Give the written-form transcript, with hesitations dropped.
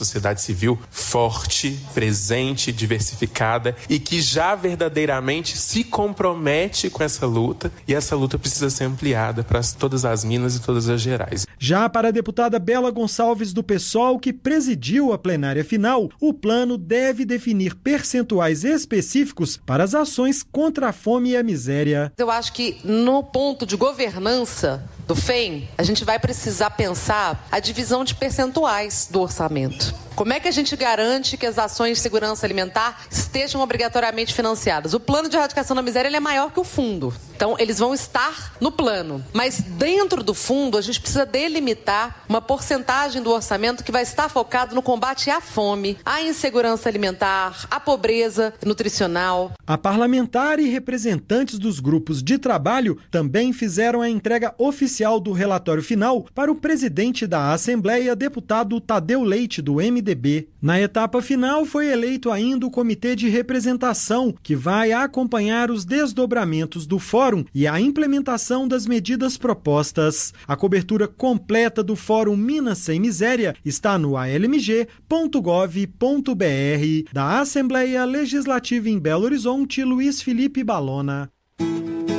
sociedade civil forte, presente, diversificada e que já verdadeiramente se compromete com essa luta, e essa luta precisa ser ampliada para todas as Minas e todas as Gerais. Já para a deputada Bela Gonçalves do PSOL, que presidiu a plenária final, o plano deve definir percentuais específicos para as ações contra a fome e a miséria. Eu acho que no ponto de governança do FEM, a gente vai precisar pensar a divisão de percentuais do orçamento. Como é que a gente garante que as ações de segurança alimentar estejam obrigatoriamente financiadas? O plano de erradicação da miséria ele é maior que o fundo. Então, eles vão estar no plano. Mas dentro do fundo, a gente precisa delimitar uma porcentagem do orçamento que vai estar focado no combate à fome, à insegurança alimentar, à pobreza nutricional. A parlamentar e representantes dos grupos de trabalho também fizeram a entrega oficial do relatório final para o presidente da Assembleia, deputado Tadeu Leite, do MDB. Na etapa final, foi eleito ainda o Comitê de Representação, que vai acompanhar os desdobramentos do Fórum e a implementação das medidas propostas. A cobertura completa do Fórum Minas Sem Miséria está no almg.gov.br. Da Assembleia Legislativa em Belo Horizonte, Luiz Felipe Balona.